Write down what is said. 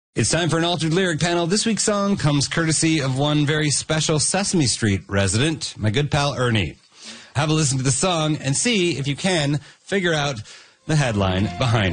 It's time for an altered lyric panel. This week's song comes courtesy of one very special Sesame Street resident, my good pal Ernie. Have a listen to the song and see if you can figure out the headline behind it.